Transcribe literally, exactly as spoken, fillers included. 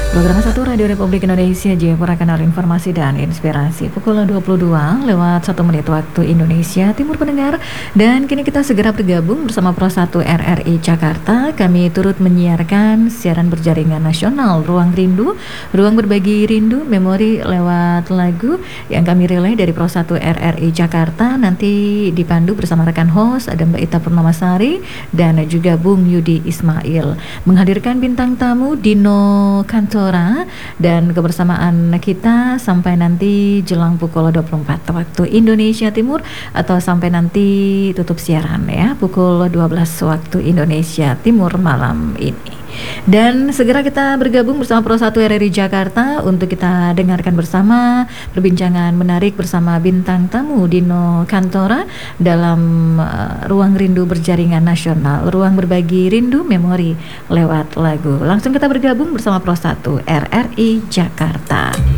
Program satu Radio Republik Indonesia Jayapura, kanal informasi dan inspirasi, pukul dua puluh dua lewat satu menit waktu Indonesia Timur pendengar. Dan kini kita segera bergabung bersama Pro satu R R I Jakarta. Kami turut menyiarkan siaran berjaringan nasional Ruang Rindu, ruang berbagi rindu, memori lewat lagu yang kami relay dari Pro satu R R I Jakarta. Nanti dipandu bersama rekan host ada Mbak Ita Purnamasari dan juga Bung Yudi Ismail. Menghadirkan bintang tamu Dino Kantora, dan kebersamaan kita sampai nanti jelang pukul dua puluh empat waktu Indonesia Timur, atau sampai nanti tutup siaran ya pukul dua belas waktu Indonesia Timur malam ini. Dan segera kita bergabung bersama Pro satu R R I Jakarta untuk kita dengarkan bersama perbincangan menarik bersama bintang tamu Dino Kantora dalam uh, Ruang Rindu Berjaringan Nasional, ruang berbagi rindu, memori lewat lagu. Langsung kita bergabung bersama Pro satu R R I Jakarta.